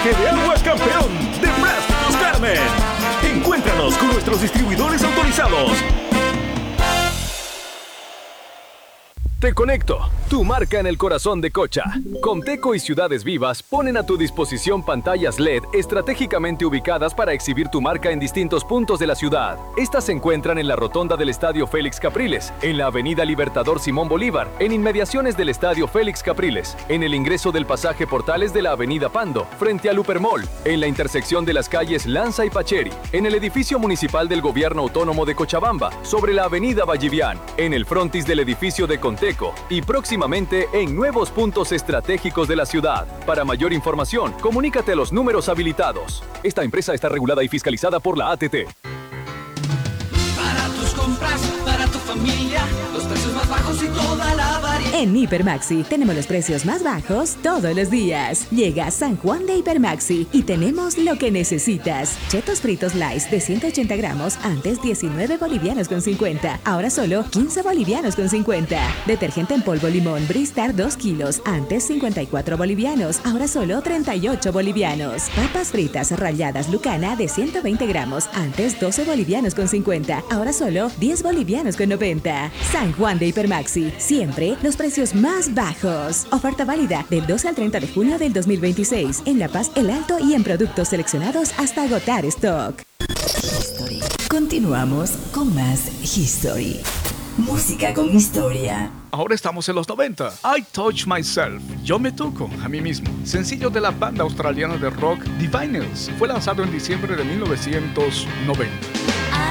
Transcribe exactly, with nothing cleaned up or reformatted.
empaque de aguas campeón de Plásticos Carmen. Encuéntranos con nuestros distribuidores autorizados. Te conecto, tu marca en el corazón de Cocha. Comteco y Ciudades Vivas ponen a tu disposición pantallas L E D estratégicamente ubicadas para exhibir tu marca en distintos puntos de la ciudad. Estas se encuentran en la rotonda del Estadio Félix Capriles, en la avenida Libertador Simón Bolívar, en inmediaciones del Estadio Félix Capriles, en el ingreso del pasaje Portales de la avenida Pando, frente al Upermall, en la intersección de las calles Lanza y Pacheri, en el edificio municipal del Gobierno Autónomo de Cochabamba, sobre la avenida Vallivian, en el frontis del edificio de Comteco y próximamente en nuevos puntos estratégicos de la ciudad. Para mayor información, comunícate a los números habilitados. Esta empresa está regulada y fiscalizada por la A T T. Para tus compras, para tu familia, los precios más bajos y toda la variedad. En Hipermaxi tenemos los precios más bajos todos los días. Llega San Juan de Hipermaxi y tenemos lo que necesitas. Chetos fritos Lays de ciento ochenta gramos, antes diecinueve bolivianos con cincuenta, ahora solo quince bolivianos con cincuenta. Detergente en polvo limón Bristar dos kilos, antes cincuenta y cuatro bolivianos, ahora solo treinta y ocho bolivianos. Papas fritas ralladas Lucana de ciento veinte gramos, antes doce bolivianos con cincuenta, ahora solo diez bolivianos con noventa. San Juan de Hipermaxi, siempre los precios más bajos. Oferta válida del doce al treinta de junio del dos mil veintiséis en La Paz, El Alto y en productos seleccionados hasta agotar stock. History. Continuamos con más History. Música con historia. Ahora estamos en los noventa. I Touch Myself. Yo me toco a mí mismo. Sencillo de la banda australiana de rock Diviners. Fue lanzado en diciembre de mil novecientos noventa.